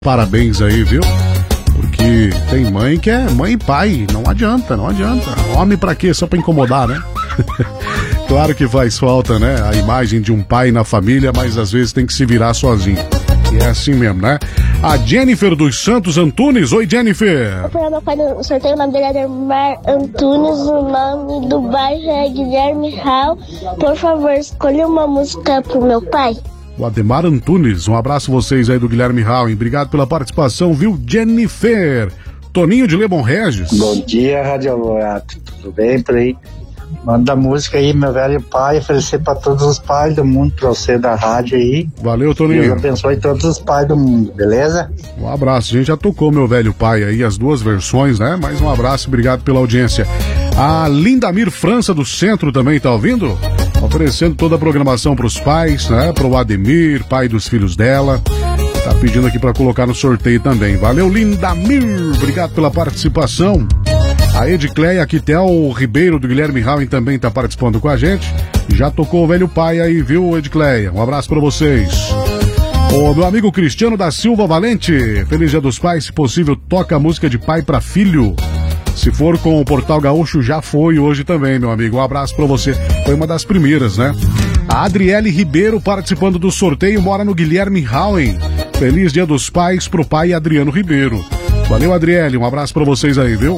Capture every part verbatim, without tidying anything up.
Parabéns aí, viu? Porque tem mãe que é mãe e pai, não adianta, não adianta. Homem pra quê? Só pra incomodar, né? Claro que faz falta, né? A imagem de um pai na família, mas às vezes tem que se virar sozinho. E é assim mesmo, né? A Jennifer dos Santos Antunes. Oi, Jennifer. Para meu pai no sorteio, o nome dele é Ademar Antunes, o nome do bairro é Guilherme Hall. Por favor, escolha uma música pro meu pai. O Ademar Antunes, um abraço vocês aí do Guilherme Hall. Obrigado pela participação, viu, Jennifer? Toninho de Lebon Regis. Bom dia, Rádio Alvorada. Tudo bem por aí? Manda música aí, meu velho pai, oferecer para todos os pais do mundo, pra você da rádio aí. Valeu, Toninho. Deus abençoe todos os pais do mundo, beleza? Um abraço, a gente já tocou meu velho pai aí, as duas versões, né? Mais um abraço, obrigado pela audiência. A Lindamir França do Centro também tá ouvindo? Oferecendo toda a programação pros pais, né? Pro Ademir, pai dos filhos dela. Tá pedindo aqui pra colocar no sorteio também. Valeu, Lindamir, obrigado pela participação. A Edicleia Quitel Ribeiro do Guilherme Hall também tá participando com a gente. Já tocou o velho pai aí, viu, Edicleia? Um abraço pra vocês. O meu amigo Cristiano da Silva Valente, feliz dia dos pais, se possível, toca a música de pai pra filho. Se for com o Portal Gaúcho, já foi hoje também, meu amigo. Um abraço pra você. Foi uma das primeiras, né? A Adriele Ribeiro participando do sorteio, mora no Guilherme Hall. Feliz dia dos pais pro pai Adriano Ribeiro. Valeu, Adriele, um abraço pra vocês aí, viu?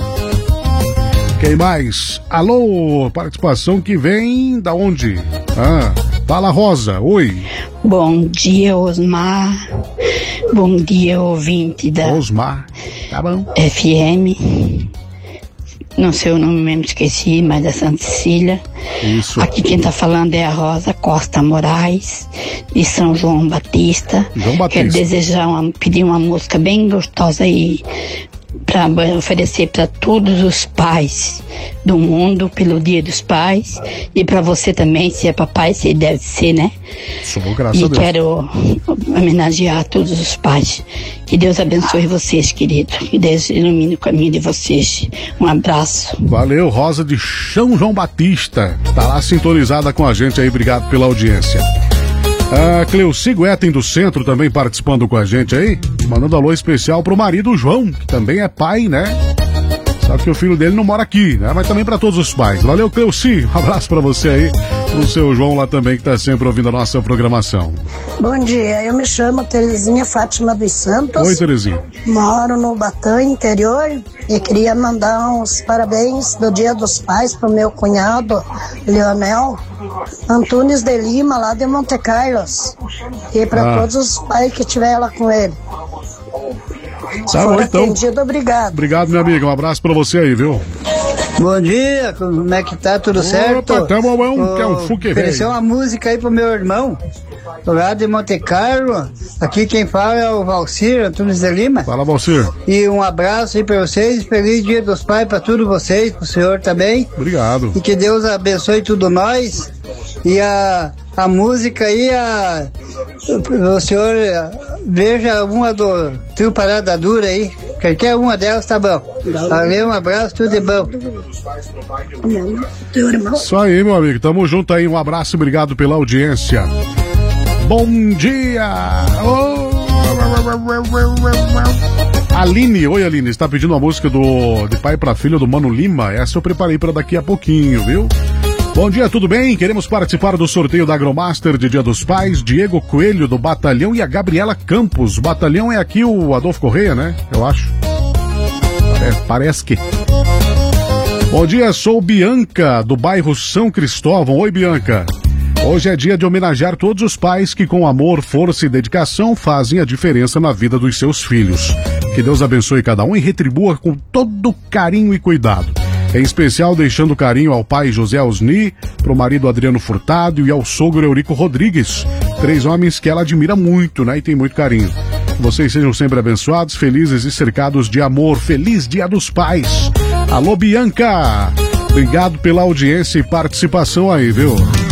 Quem mais? Alô, participação que vem da onde? Ah, fala, Rosa, oi. Bom dia, Osmar. Bom dia, ouvinte da Osmar, tá bom. F M. Não sei o nome mesmo, esqueci, mas da Santa Cecília. Isso. Aqui quem tá falando é a Rosa Costa Moraes, de São João Batista. João Batista. Quero desejar uma, pedir uma música bem gostosa aí, para oferecer para todos os pais do mundo pelo Dia dos Pais, e para você também, se é papai, se deve ser, né? Sou, graças e a Deus. Quero homenagear todos os pais. Que Deus abençoe vocês, querido. Que Deus ilumine o caminho de vocês. Um abraço. Valeu, Rosa de São João Batista. Tá lá sintonizada com a gente aí, obrigado pela audiência. A Cleuci Guetem do Centro também participando com a gente aí, mandando alô especial pro marido João, que também é pai, né? Só que o filho dele não mora aqui, né? Mas também pra todos os pais. Valeu, Cleuci, um abraço pra você aí, pro seu João lá também, que tá sempre ouvindo a nossa programação. Bom dia, eu me chamo Terezinha Fátima dos Santos. Oi, Terezinha. Moro no Batã, interior, e queria mandar uns parabéns do Dia dos Pais pro meu cunhado, Leonel Antunes de Lima, lá de Monte Carlos. E para ah. todos os pais que tiver lá com ele. Se tá for bom, então. atendido, obrigado. Obrigado, meu amigo. Um abraço pra você aí, viu? Bom dia, como é que tá? Tudo Opa, certo? Tá bom, bom, que é um fuque velho. Ofereceu uma música aí pro meu irmão, lá de Monte Carlo. Aqui quem fala é o Valcir Antunes de Lima. Fala, Valcir. E um abraço aí pra vocês, feliz Dia dos Pais pra todos vocês, pro senhor também. Obrigado. E que Deus abençoe tudo nós. E a, a música aí, a, o senhor veja uma do Trio Parada Dura aí. Qualquer uma delas tá bom. Valeu, um abraço, tudo de bom. Isso aí, meu amigo. Tamo junto aí. Um abraço, obrigado pela audiência. Bom dia! Oh. Aline, oi Aline, está pedindo uma música do de pai para filho do Mano Lima. Essa eu preparei para daqui a pouquinho, viu? Bom dia, tudo bem? Queremos participar do sorteio da Agromaster de Dia dos Pais. Diego Coelho do Batalhão e a Gabriela Campos. O Batalhão é aqui o Adolfo Correia, né? Eu acho. Parece, parece que. Bom dia, sou Bianca do bairro São Cristóvão. Oi, Bianca. Hoje é dia de homenagear todos os pais que com amor, força e dedicação fazem a diferença na vida dos seus filhos. Que Deus abençoe cada um e retribua com todo carinho e cuidado. Em especial deixando carinho ao pai José Osni, pro marido Adriano Furtado e ao sogro Eurico Rodrigues. Três homens que ela admira muito, né? E tem muito carinho. Que vocês sejam sempre abençoados, felizes e cercados de amor. Feliz Dia dos Pais. Alô, Bianca! Obrigado pela audiência e participação aí, viu?